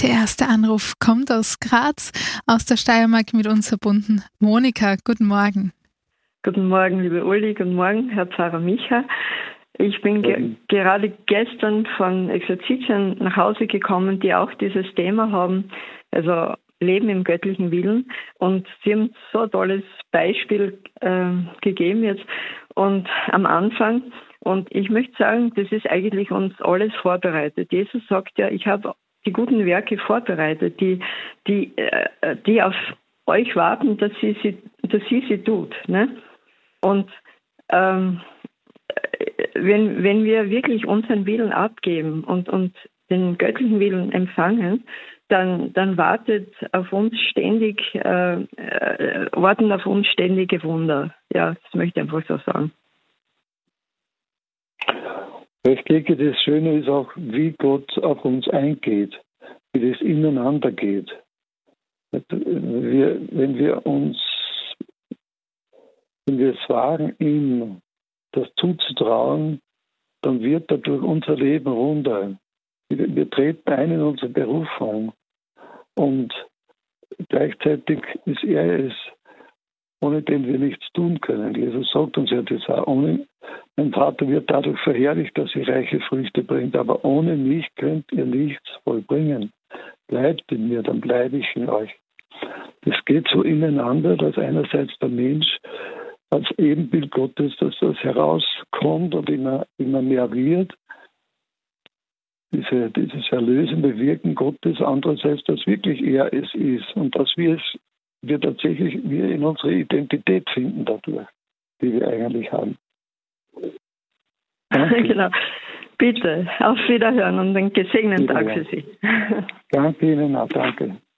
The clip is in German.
Der erste Anruf kommt aus Graz, aus der Steiermark mit uns verbunden. Monika, guten Morgen. Guten Morgen, liebe Uli, guten Morgen, Herr Pfarrer Micha. Ich bin gerade gestern von Exerzitien nach Hause gekommen, die auch dieses Thema haben, also Leben im göttlichen Willen. Und Sie haben so ein tolles Beispiel gegeben jetzt und am Anfang. Und ich möchte sagen, das ist eigentlich uns alles vorbereitet. Jesus sagt ja, ich habe die guten Werke vorbereitet, die auf euch warten, dass sie sie tut. Ne? Und wenn wir wirklich unseren Willen abgeben und den göttlichen Willen empfangen, dann warten auf uns ständige Wunder. Ja, das möchte ich einfach so sagen. Ich denke, das Schöne ist auch, wie Gott auf uns eingeht, wie das ineinander geht. Wenn wir es wagen, ihm das zuzutrauen, dann wird dadurch unser Leben runder. Wir treten ein in unsere Berufung und gleichzeitig ist er es, ohne den wir nichts tun können. Jesus sagt uns ja das auch. Mein Vater wird dadurch verherrlicht, dass ihr reiche Früchte bringt, aber ohne mich könnt ihr nichts vollbringen. Bleibt in mir, dann bleibe ich in euch. Das geht so ineinander, dass einerseits der Mensch als Ebenbild Gottes, dass das herauskommt und immer mehr wird, dieses erlösende Wirken Gottes, andererseits, dass wirklich er es ist und dass wir tatsächlich in unsere Identität finden dadurch, die wir eigentlich haben. Danke. Genau. Bitte, auf Wiederhören und einen gesegneten Tag für Sie. Danke Ihnen auch, danke.